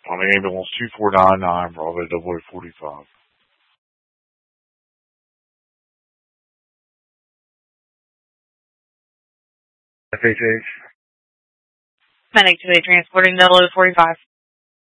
On ambulance 2499, Bravo double 45. FHH. Medic 2A transporting 0045.